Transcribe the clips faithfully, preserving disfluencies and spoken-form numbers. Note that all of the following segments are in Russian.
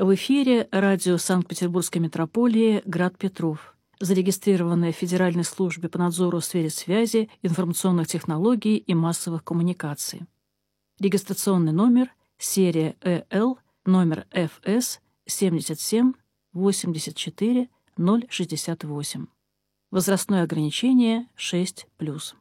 В эфире радио Санкт-Петербургской метрополии «Град Петров», зарегистрированное в Федеральной службе по надзору в сфере связи, информационных технологий и массовых коммуникаций. Регистрационный номер серия Э Л, номер Ф С семьдесят семь восемьдесят четыре ноль шестьдесят восемь. Возрастное ограничение шесть плюс.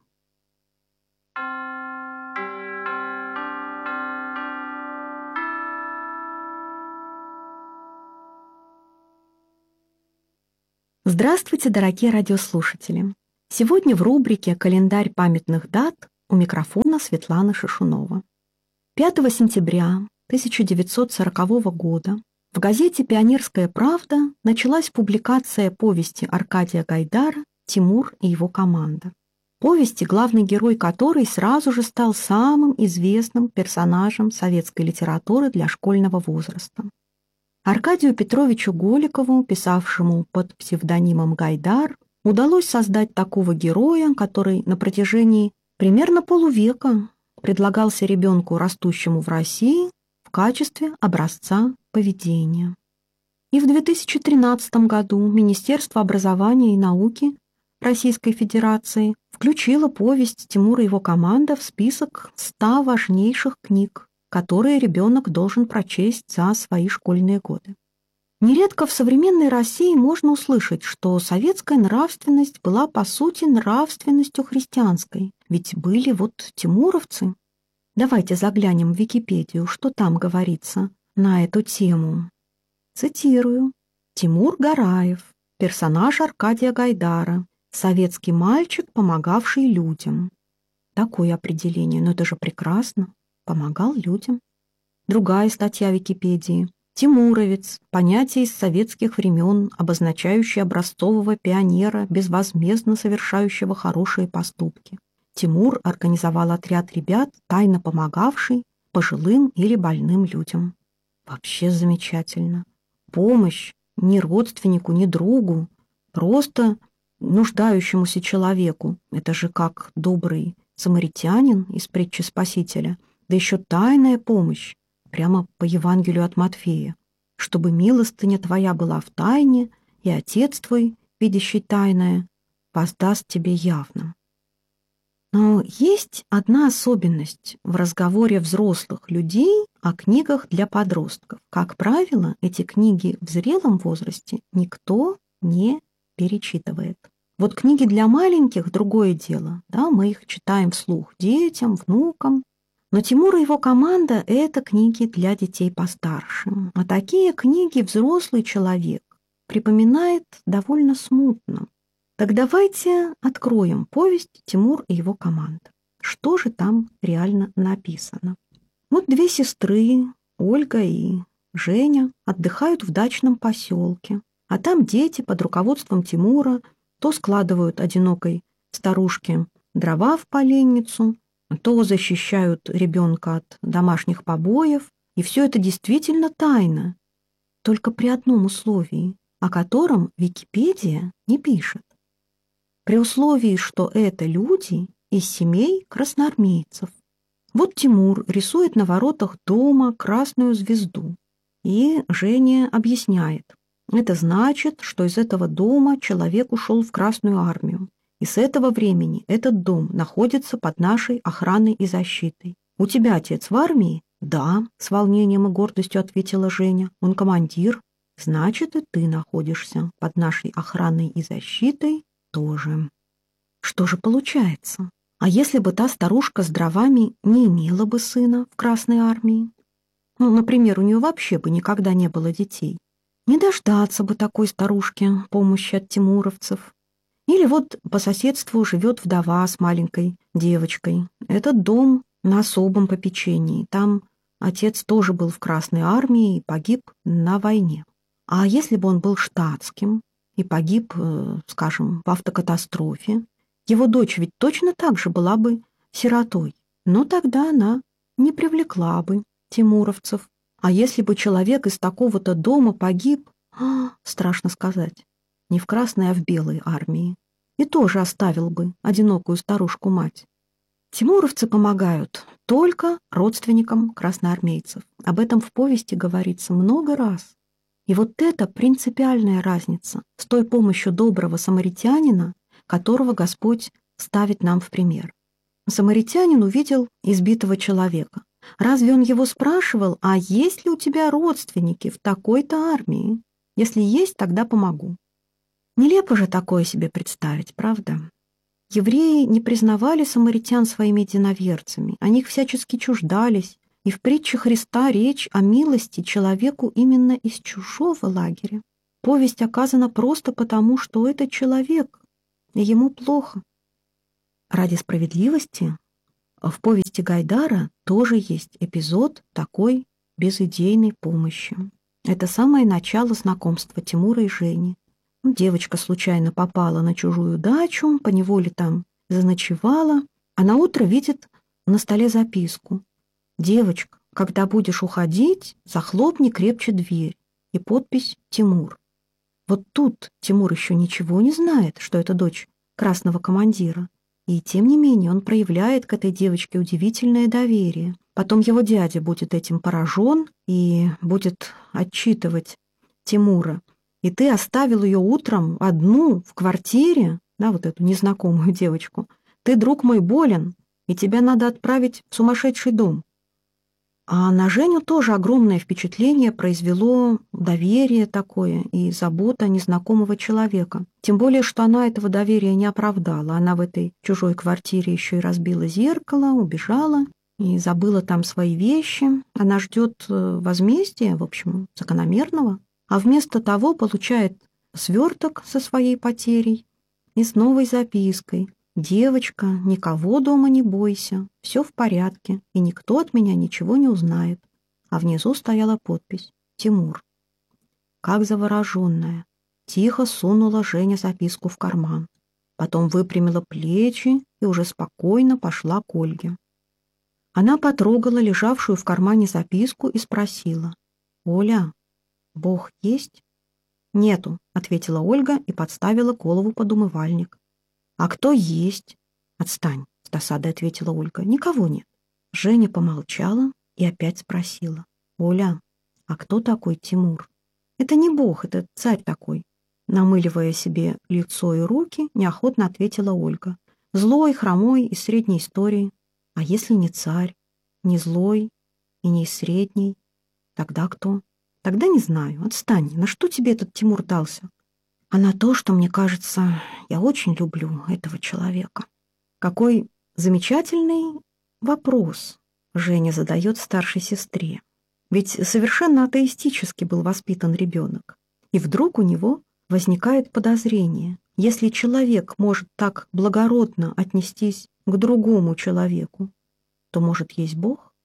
Здравствуйте, дорогие радиослушатели! Сегодня в рубрике «Календарь памятных дат» у микрофона Светлана Шишунова. пятого сентября тысяча девятьсот сорокового года в газете «Пионерская правда» началась публикация повести Аркадия Гайдара «Тимур и его команда». Повести, главный герой которой сразу же стал самым известным персонажем советской литературы для школьного возраста. Аркадию Петровичу Голикову, писавшему под псевдонимом Гайдар, удалось создать такого героя, который на протяжении примерно полувека предлагался ребенку, растущему в России, в качестве образца поведения. И в две тысячи тринадцатом году Министерство образования и науки Российской Федерации включило повесть «Тимур и его команда» в список ста важнейших книг, которые ребенок должен прочесть за свои школьные годы. Нередко в современной России можно услышать, что советская нравственность была по сути нравственностью христианской, ведь были вот тимуровцы. Давайте заглянем в Википедию, что там говорится на эту тему. Цитирую. Тимур Гараев, персонаж Аркадия Гайдара, советский мальчик, помогавший людям. Такое определение, но это же прекрасно. Помогал людям. Другая статья Википедии. Тимуровец. Понятие из советских времен, обозначающее образцового пионера, безвозмездно совершающего хорошие поступки. Тимур организовал отряд ребят, тайно помогавший пожилым или больным людям. Вообще замечательно. Помощь ни родственнику, ни другу, просто нуждающемуся человеку. Это же как добрый самаритянин из притчи Спасителя. Да еще тайная помощь, прямо по Евангелию от Матфея, чтобы милостыня твоя была в тайне, и Отец твой, видящий тайное, воздаст тебе явно. Но есть одна особенность в разговоре взрослых людей о книгах для подростков. Как правило, эти книги в зрелом возрасте никто не перечитывает. Вот книги для маленьких — другое дело, да, мы их читаем вслух детям, внукам. Но Тимур и его команда — это книги для детей постарше. А такие книги взрослый человек припоминает довольно смутно. Так давайте откроем повесть «Тимур и его команда». Что же там реально написано? Вот две сестры, Ольга и Женя, отдыхают в дачном поселке. А там дети под руководством Тимура то складывают одинокой старушке дрова в поленницу, то защищают ребенка от домашних побоев, и все это действительно тайна, только при одном условии, о котором Википедия не пишет. При условии, что это люди из семей красноармейцев. Вот Тимур рисует на воротах дома красную звезду, и Женя объясняет. Это значит, что из этого дома человек ушел в Красную армию. И с этого времени этот дом находится под нашей охраной и защитой. У тебя отец в армии? Да, с волнением и гордостью ответила Женя. Он командир. Значит, и ты находишься под нашей охраной и защитой тоже. Что же получается? А если бы та старушка с дровами не имела бы сына в Красной армии? Ну, например, у нее вообще бы никогда не было детей. Не дождаться бы такой старушке помощи от тимуровцев. Или вот по соседству живет вдова с маленькой девочкой. Этот дом на особом попечении. Там отец тоже был в Красной армии и погиб на войне. А если бы он был штатским и погиб, скажем, в автокатастрофе, его дочь ведь точно так же была бы сиротой. Но тогда она не привлекла бы тимуровцев. А если бы человек из такого-то дома погиб, а, страшно сказать, не в Красной, а в Белой армии, и тоже оставил бы одинокую старушку-мать. Тимуровцы помогают только родственникам красноармейцев. Об этом в повести говорится много раз. И вот это принципиальная разница с той помощью доброго самаритянина, которого Господь ставит нам в пример. Самаритянин увидел избитого человека. Разве он его спрашивал, а есть ли у тебя родственники в такой-то армии? Если есть, тогда помогу. Нелепо же такое себе представить, правда? Евреи не признавали самаритян своими единоверцами, о них всячески чуждались, и в притче Христа речь о милости человеку именно из чужого лагеря. Повесть оказана просто потому, что это человек, и ему плохо. Ради справедливости, в повести Гайдара тоже есть эпизод такой безыдейной помощи. Это самое начало знакомства Тимура и Жени. Девочка случайно попала на чужую дачу, поневоле там заночевала, а наутро видит на столе записку. «Девочка, когда будешь уходить, захлопни крепче дверь». И подпись «Тимур». Вот тут Тимур еще ничего не знает, что это дочь красного командира. И тем не менее он проявляет к этой девочке удивительное доверие. Потом его дядя будет этим поражен и будет отчитывать Тимура. И ты оставил ее утром одну в квартире, да, вот эту незнакомую девочку. Ты, друг мой, болен, и тебя надо отправить в сумасшедший дом. А на Женю тоже огромное впечатление произвело доверие такое и забота незнакомого человека. Тем более, что она этого доверия не оправдала. Она в этой чужой квартире еще и разбила зеркало, убежала и забыла там свои вещи. Она ждет возмездия, в общем, закономерного. А вместо того получает сверток со своей потерей и с новой запиской. «Девочка, никого дома не бойся, все в порядке, и никто от меня ничего не узнает». А внизу стояла подпись «Тимур». Как завороженная, тихо сунула Женя записку в карман. Потом выпрямила плечи и уже спокойно пошла к Ольге. Она потрогала лежавшую в кармане записку и спросила: «Оля, Бог есть?» «Нету», — ответила Ольга и подставила голову под умывальник. «А кто есть?» «Отстань», — с досадой ответила Ольга. «Никого нет». Женя помолчала и опять спросила: «Оля, а кто такой Тимур?» «Это не Бог, это царь такой». Намыливая себе лицо и руки, неохотно ответила Ольга. «Злой, хромой, из средней истории». «А если не царь, не злой и не из средней? Тогда кто?» «Тогда не знаю. Отстань. На что тебе этот Тимур дался?» «А на то, что, мне кажется, я очень люблю этого человека». Какой замечательный вопрос Женя задает старшей сестре. Ведь совершенно атеистически был воспитан ребенок. И вдруг у него возникает подозрение. Если человек может так благородно отнестись к другому человеку, то, может, есть Бог?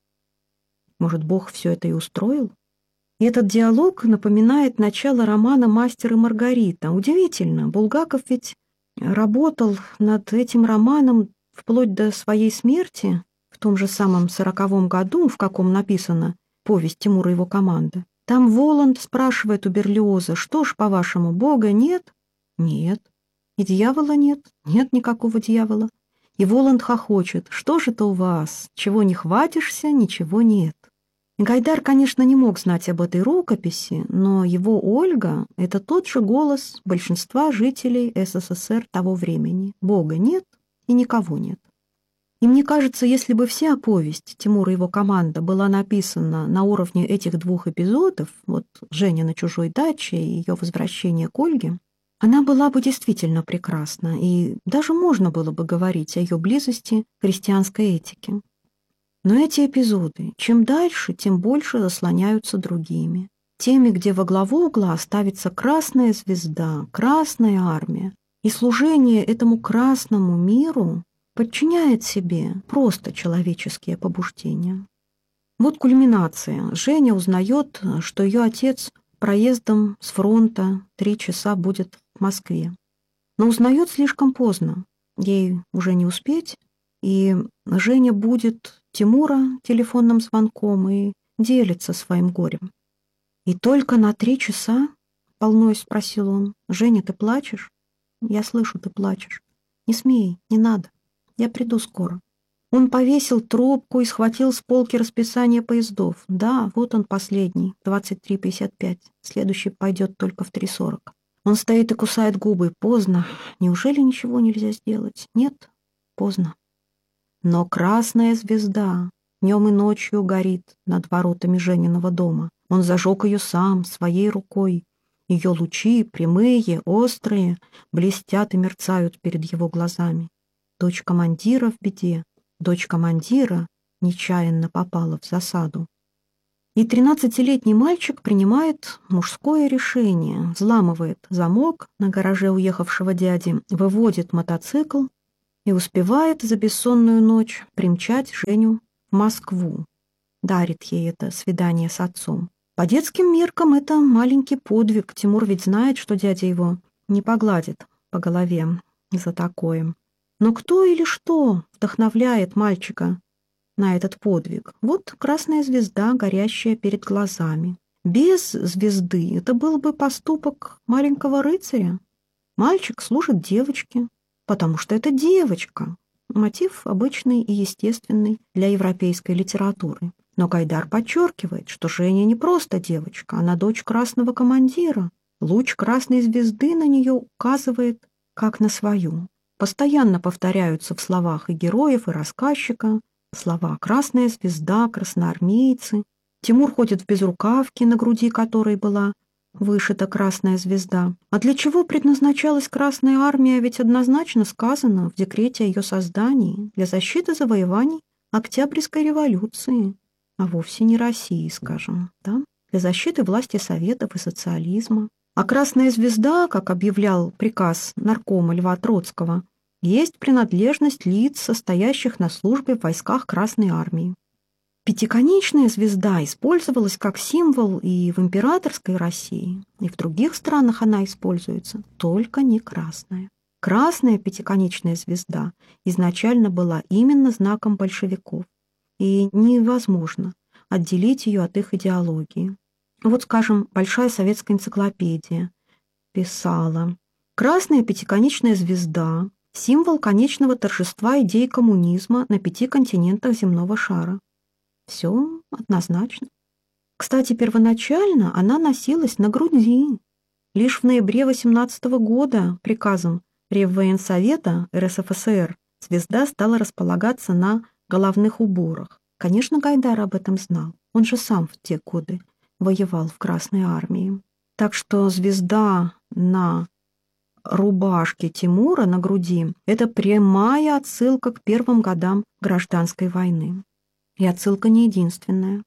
Может, Бог все это и устроил? И этот диалог напоминает начало романа «Мастер и Маргарита». Удивительно, Булгаков ведь работал над этим романом вплоть до своей смерти в том же самом сороковом году, в каком написана повесть Тимура и его команда. Там Воланд спрашивает у Берлиоза: «Что ж, по-вашему, Бога нет?» «Нет». «И дьявола нет?» «Нет никакого дьявола». И Воланд хохочет: «Что же это у вас? Чего не хватишься, ничего нет». Гайдар, конечно, не мог знать об этой рукописи, но его Ольга — это тот же голос большинства жителей СССР того времени. Бога нет и никого нет. И мне кажется, если бы вся повесть Тимура и его команда была написана на уровне этих двух эпизодов, вот Женя на чужой даче и ее возвращение к Ольге, она была бы действительно прекрасна, и даже можно было бы говорить о ее близости к христианской этике. Но эти эпизоды, чем дальше, тем больше заслоняются другими. Теми, где во главу угла ставится красная звезда, красная армия. И служение этому красному миру подчиняет себе просто человеческие побуждения. Вот кульминация. Женя узнает, что ее отец проездом с фронта три часа будет в Москве. Но узнает слишком поздно. Ей уже не успеть, и Женя будет Тимура телефонным звонком и делится своим горем. «И только на три часа?» — волнуясь спросил он. «Женя, ты плачешь?» «Я слышу, ты плачешь. Не смей, не надо. Я приду скоро». Он повесил трубку и схватил с полки расписание поездов. Да, вот он последний, двадцать три пятьдесят пять. Следующий пойдет только в три сорок. Он стоит и кусает губы. Поздно. Неужели ничего нельзя сделать? Нет, поздно. Но красная звезда днем и ночью горит над воротами Жениного дома. Он зажег ее сам, своей рукой. Ее лучи, прямые, острые, блестят и мерцают перед его глазами. Дочь командира в беде. Дочь командира нечаянно попала в засаду. И тринадцатилетний мальчик принимает мужское решение, взламывает замок на гараже уехавшего дяди, выводит мотоцикл и успевает за бессонную ночь примчать Женю в Москву. Дарит ей это свидание с отцом. По детским меркам это маленький подвиг. Тимур ведь знает, что дядя его не погладит по голове за такое. Но кто или что вдохновляет мальчика на этот подвиг? Вот красная звезда, горящая перед глазами. Без звезды это был бы поступок маленького рыцаря. Мальчик служит девочке, потому что это девочка. Мотив обычный и естественный для европейской литературы. Но Гайдар подчеркивает, что Женя не просто девочка, она дочь красного командира. Луч красной звезды на нее указывает как на свою. Постоянно повторяются в словах и героев, и рассказчика слова «красная звезда», «красноармейцы». Тимур ходит в безрукавке, на груди которой была вышита красная звезда. А для чего предназначалась Красная армия, ведь однозначно сказано в декрете о ее создании для защиты завоеваний Октябрьской революции, а вовсе не России, скажем, да? Для защиты власти Советов и социализма. А красная звезда, как объявлял приказ наркома Льва Троцкого, есть принадлежность лиц, состоящих на службе в войсках Красной армии. Пятиконечная звезда использовалась как символ и в императорской России, и в других странах она используется, только не красная. Красная пятиконечная звезда изначально была именно знаком большевиков, и невозможно отделить ее от их идеологии. Вот, скажем, Большая советская энциклопедия писала: «Красная пятиконечная звезда – символ конечного торжества идей коммунизма на пяти континентах земного шара». Все однозначно. Кстати, первоначально она носилась на груди. Лишь в ноябре восемнадцатого года приказом Реввоенсовета эр эс эф эс эр звезда стала располагаться на головных уборах. Конечно, Гайдар об этом знал. Он же сам в те годы воевал в Красной армии. Так что звезда на рубашке Тимура на груди – это прямая отсылка к первым годам гражданской войны. И отсылка не единственная.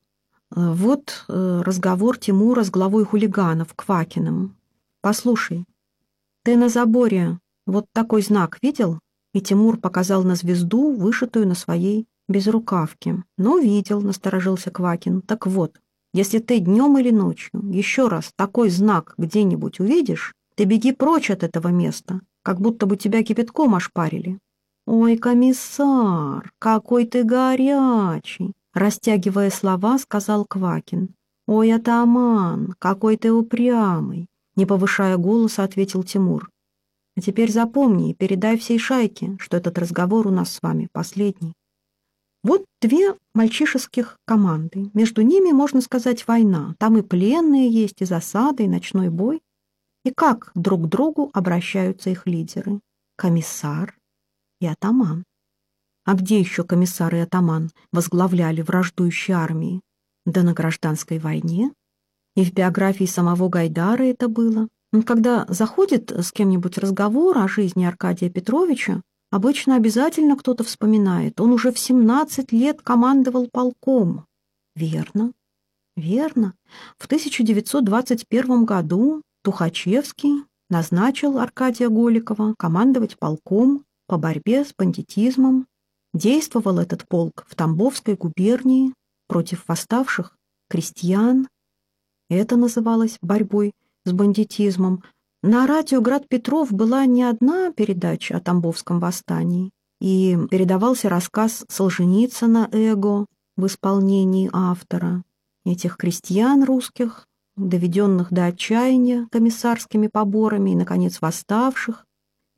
Вот разговор Тимура с главой хулиганов Квакиным. «Послушай, ты на заборе вот такой знак видел?» И Тимур показал на звезду, вышитую на своей безрукавке. «Ну, видел», — насторожился Квакин. «Так вот, если ты днем или ночью еще раз такой знак где-нибудь увидишь, ты беги прочь от этого места, как будто бы тебя кипятком ошпарили». «Ой, комиссар, какой ты горячий!» Растягивая слова, сказал Квакин. «Ой, атаман, какой ты упрямый!» Не повышая голоса, ответил Тимур. «А теперь запомни и передай всей шайке, что этот разговор у нас с вами последний». Вот две мальчишеских команды. Между ними, можно сказать, война. Там и пленные есть, и засады, и ночной бой. И как друг к другу обращаются их лидеры? Комиссар и атаман. А где еще комиссар и атаман возглавляли враждующие армии? Да на гражданской войне. И в биографии самого Гайдара это было. Когда заходит с кем-нибудь разговор о жизни Аркадия Петровича, обычно обязательно кто-то вспоминает. Он уже в семнадцать лет командовал полком. Верно, верно. В тысяча девятьсот двадцать первом году Тухачевский назначил Аркадия Голикова командовать полком по борьбе с бандитизмом. Действовал этот полк в Тамбовской губернии против восставших крестьян. Это называлось борьбой с бандитизмом. На радио «Град Петров» была не одна передача о Тамбовском восстании, и передавался рассказ Солженицына «Эго» в исполнении автора. Этих крестьян русских, доведенных до отчаяния комиссарскими поборами и, наконец, восставших,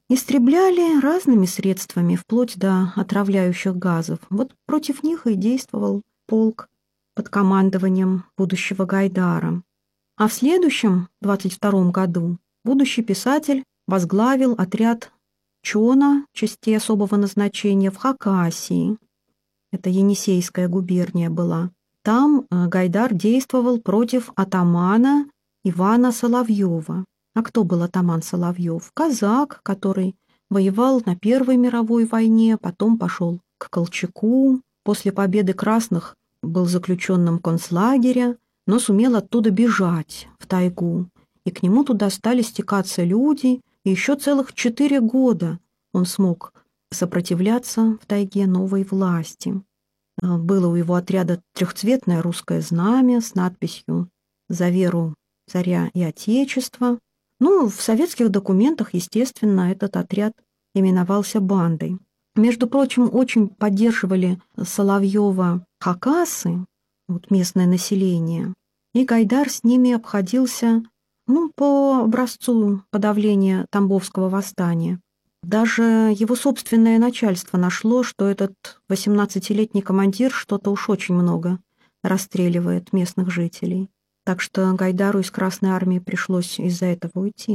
истребляли разными средствами, вплоть до отравляющих газов. Вот против них и действовал полк под командованием будущего Гайдара. А в следующем, двадцать втором году, будущий писатель возглавил отряд Чона, частей особого назначения, в Хакасии. Это Енисейская губерния была. Там Гайдар действовал против атамана Ивана Соловьева. А кто был атаман Соловьев? Казак, который воевал на Первой мировой войне, потом пошел к Колчаку. После победы красных был заключенным концлагеря, но сумел оттуда бежать в тайгу. И к нему туда стали стекаться люди, и еще целых четыре года он смог сопротивляться в тайге новой власти. Было у его отряда трехцветное русское знамя с надписью «За веру царя и отечества». Ну, в советских документах, естественно, этот отряд именовался бандой. Между прочим, очень поддерживали Соловьева хакасы, вот местное население, и Гайдар с ними обходился, ну, по образцу подавления Тамбовского восстания. Даже его собственное начальство нашло, что этот восемнадцатилетний командир что-то уж очень много расстреливает местных жителей. Так что Гайдару из Красной армии пришлось из-за этого уйти.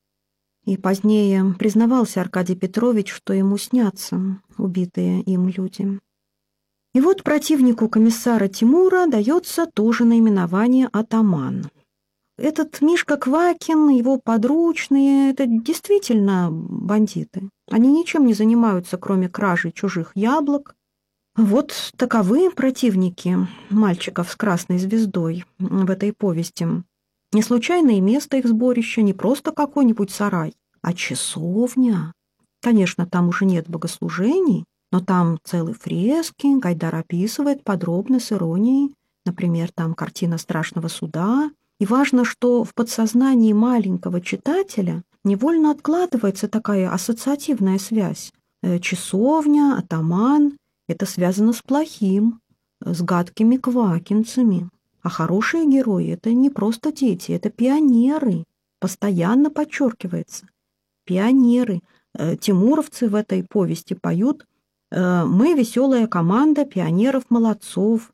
И позднее признавался Аркадий Петрович, что ему снятся убитые им люди. И вот противнику комиссара Тимура дается тоже наименование атаман. Этот Мишка Квакин, его подручные, это действительно бандиты. Они ничем не занимаются, кроме кражи чужих яблок. Вот таковы противники мальчиков с красной звездой в этой повести. Не случайное место их сборища, не просто какой-нибудь сарай, а часовня. Конечно, там уже нет богослужений, но там целые фрески, Гайдар описывает подробно, с иронией. Например, там картина страшного суда. И важно, что в подсознании маленького читателя невольно откладывается такая ассоциативная связь. Часовня, атаман — это связано с плохим, с гадкими квакинцами. А хорошие герои — это не просто дети, это пионеры. Постоянно подчеркивается. Пионеры. Тимуровцы в этой повести поют «Мы веселая команда пионеров-молодцов».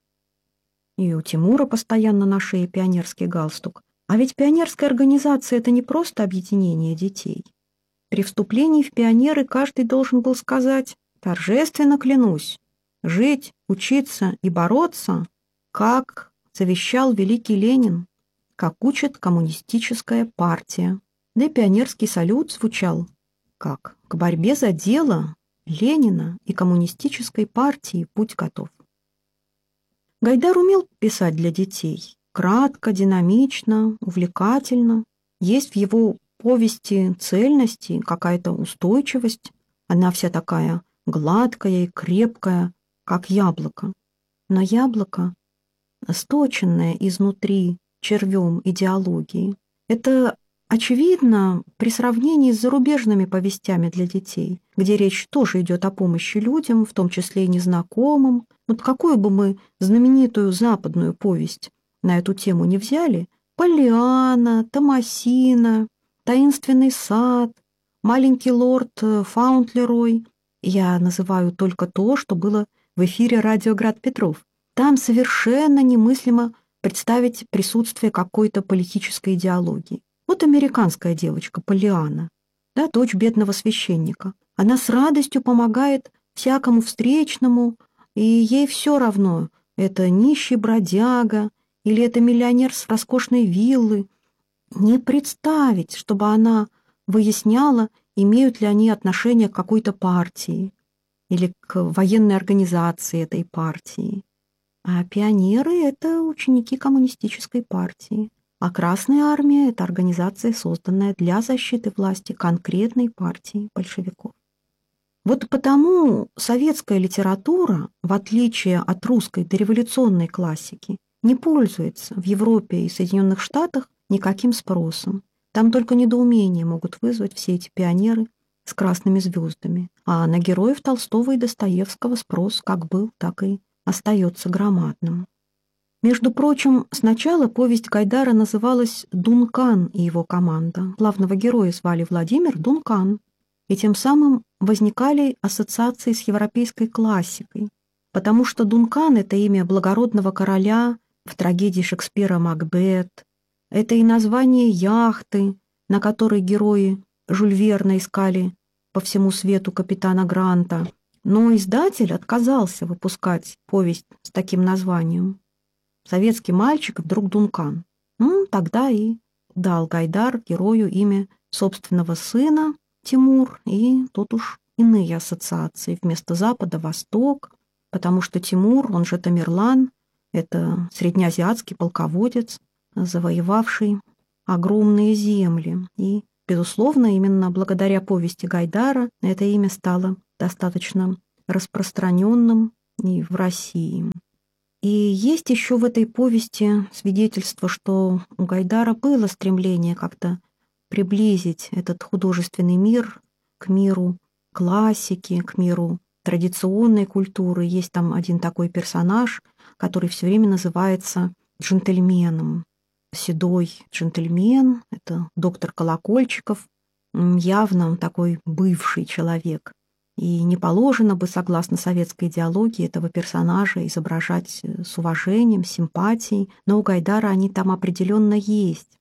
И у Тимура постоянно на шее пионерский галстук. А ведь пионерская организация — это не просто объединение детей. При вступлении в пионеры каждый должен был сказать: «Торжественно клянусь жить, учиться и бороться, как завещал великий Ленин, как учит коммунистическая партия». Да и пионерский салют звучал как: «К борьбе за дело Ленина и коммунистической партии будь готов». Гайдар умел писать для детей. Кратко, динамично, увлекательно. Есть в его повести цельность и какая-то устойчивость. Она вся такая гладкая и крепкая, как яблоко. Но яблоко, сточенное изнутри червем идеологии, это очевидно при сравнении с зарубежными повестями для детей, где речь тоже идет о помощи людям, в том числе и незнакомым. Вот какую бы мы знаменитую западную повесть на эту тему не взяли: «Поллианна», «Томасина», «Таинственный сад», «Маленький лорд Фаунтлерой». Я называю только то, что было в эфире радио «Град Петров». Там совершенно немыслимо представить присутствие какой-то политической идеологии. Вот американская девочка Поллианна, да, дочь бедного священника. Она с радостью помогает всякому встречному, и ей все равно, это нищий бродяга или это миллионер с роскошной виллы. Не представить, чтобы она выясняла, имеют ли они отношение к какой-то партии или к военной организации этой партии. А пионеры — это ученики коммунистической партии. А Красная армия — это организация, созданная для защиты власти конкретной партии большевиков. Вот потому советская литература, в отличие от русской дореволюционной классики, не пользуется в Европе и Соединенных Штатах никаким спросом. Там только недоумение могут вызвать все эти пионеры с красными звездами. А на героев Толстого и Достоевского спрос как был, так и остается громадным. Между прочим, сначала повесть Гайдара называлась «Дункан и его команда». Главного героя звали Владимир Дункан. и тем самым возникали ассоциации с европейской классикой, потому что Дункан — это имя благородного короля в трагедии Шекспира «Макбет», это и название яхты, на которой герои Жюль Верна искали по всему свету капитана Гранта. Но издатель отказался выпускать повесть с таким названием. Советский мальчик вдруг Дункан. Ну, тогда и дал Гайдар герою имя собственного сына Тимур, и тут уж иные ассоциации. Вместо Запада — Восток, потому что Тимур, он же Тамерлан, это среднеазиатский полководец, завоевавший огромные земли. И, безусловно, именно благодаря повести Гайдара это имя стало достаточно распространенным и в России. И есть еще в этой повести свидетельство, что у Гайдара было стремление как-то приблизить этот художественный мир к миру классики, к миру традиционной культуры. Есть там один такой персонаж, который все время называется джентльменом. Седой джентльмен, это доктор Колокольчиков, явно он такой бывший человек. И не положено бы, согласно советской идеологии, этого персонажа изображать с уважением, симпатией, но у Гайдара они там определенно есть.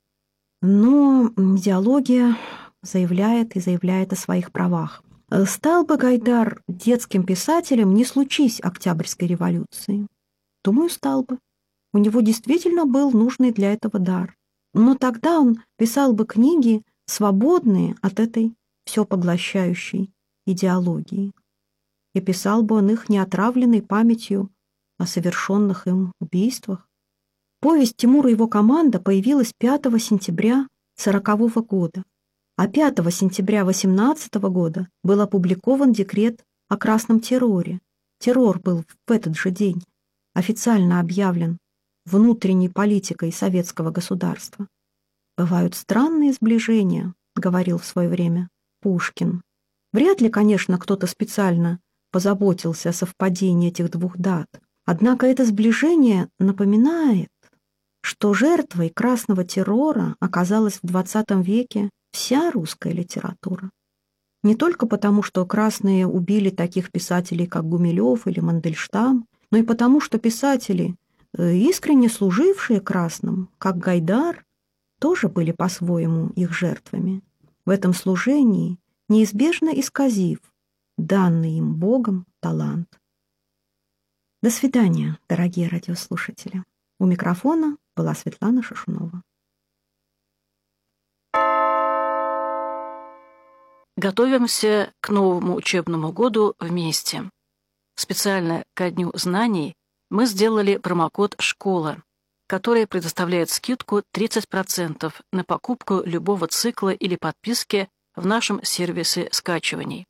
Но идеология заявляет и заявляет о своих правах. Стал бы Гайдар детским писателем, не случись Октябрьской революции? Думаю, стал бы. У него действительно был нужный для этого дар. Но тогда он писал бы книги, свободные от этой всепоглощающей идеологии. И писал бы он их не отравленной памятью о совершенных им убийствах. Повесть «Тимур и его команда» появилась пятого сентября сорокового года, а пятого сентября восемнадцатого года был опубликован декрет о красном терроре. Террор был в этот же день официально объявлен внутренней политикой советского государства. «Бывают странные сближения», — говорил в свое время Пушкин. Вряд ли, конечно, кто-то специально позаботился о совпадении этих двух дат. Однако это сближение напоминает, что жертвой красного террора оказалась в двадцатом веке вся русская литература. Не только потому, что красные убили таких писателей, как Гумилев или Мандельштам, но и потому, что писатели, искренне служившие красным, как Гайдар, тоже были по-своему их жертвами. В этом служении неизбежно исказив данный им Богом талант. До свидания, дорогие радиослушатели. У микрофона была Светлана Шишунова. Готовимся к новому учебному году вместе. Специально ко Дню знаний мы сделали промокод «Школа», который предоставляет скидку тридцать процентов на покупку любого цикла или подписки в нашем сервисе скачиваний.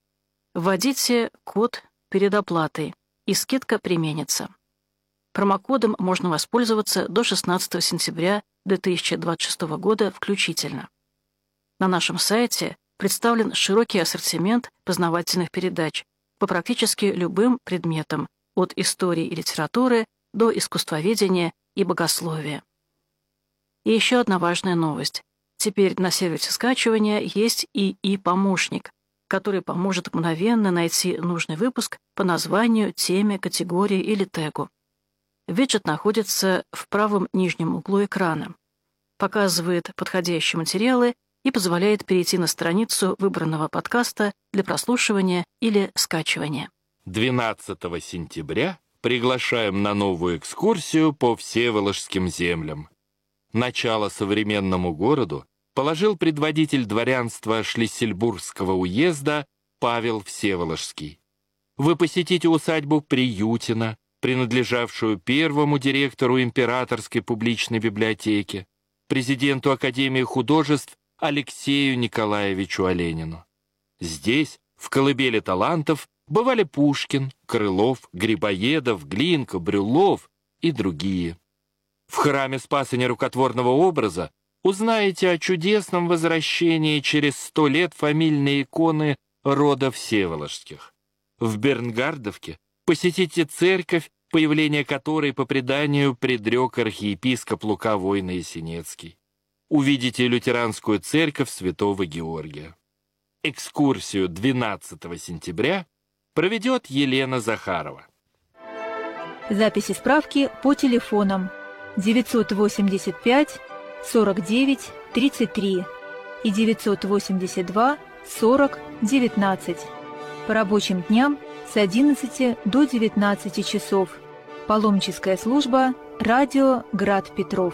Вводите код перед оплатой, и скидка применится. Промокодом можно воспользоваться до шестнадцатого сентября две тысячи двадцать шестого года включительно. На нашем сайте представлен широкий ассортимент познавательных передач по практически любым предметам, от истории и литературы до искусствоведения и богословия. И еще одна важная новость. Теперь на сервисе скачивания есть и и-помощник, который поможет мгновенно найти нужный выпуск по названию, теме, категории или тегу. Виджет находится в правом нижнем углу экрана, показывает подходящие материалы и позволяет перейти на страницу выбранного подкаста для прослушивания или скачивания. двенадцатого сентября приглашаем на новую экскурсию по Всеволожским землям. Начало современному городу положил предводитель дворянства Шлиссельбургского уезда Павел Всеволожский. Вы посетите усадьбу Приютина, принадлежавшую первому директору Императорской публичной библиотеки, президенту Академии художеств Алексею Николаевичу Оленину. Здесь, в колыбели талантов, бывали Пушкин, Крылов, Грибоедов, Глинка, Брюллов и другие. В храме Спаса Нерукотворного образа узнаете о чудесном возвращении через сто лет фамильной иконы рода Всеволожских. В Бернгардовке посетите церковь, появление которой по преданию предрек архиепископ Лука Войно-Ясенецкий. Увидите лютеранскую церковь святого Георгия. экскурсию двенадцатого сентября проведет Елена Захарова. Записи справки по телефонам девятьсот восемьдесят пять сорок девять тридцать три и девятьсот восемьдесят два сорок девятнадцать. По рабочим дням с одиннадцати до девятнадцати часов. Паломническая служба «Радио Град Петров».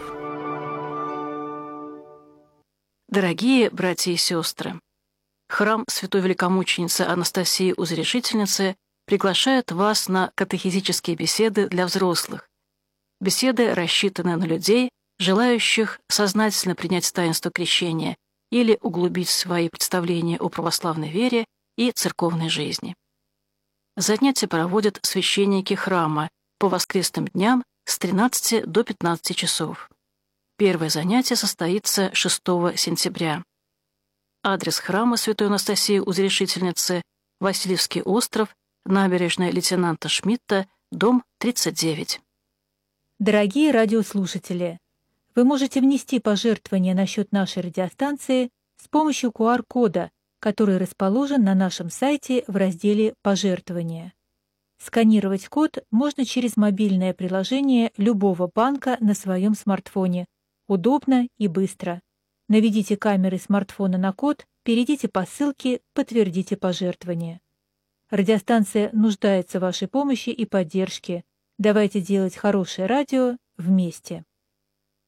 Дорогие братья и сестры, храм Святой Великомученицы Анастасии Узрешительницы приглашает вас на катехизические беседы для взрослых. Беседы рассчитаны на людей, желающих сознательно принять таинство крещения или углубить свои представления о православной вере и церковной жизни. Занятия проводят священники храма по воскресным дням с тринадцати до пятнадцати часов. Первое занятие состоится шестого сентября. Адрес храма Святой Анастасии Узрешительницы — Васильевский остров, набережная лейтенанта Шмидта, дом тридцать девять. Дорогие радиослушатели, вы можете внести пожертвования на счет нашей радиостанции с помощью ку ар кода, который расположен на нашем сайте в разделе «Пожертвования». Сканировать код можно через мобильное приложение любого банка на своем смартфоне. Удобно и быстро. Наведите камеры смартфона на код, перейдите по ссылке, подтвердите пожертвование. Радиостанция нуждается в вашей помощи и поддержке. Давайте делать хорошее радио вместе.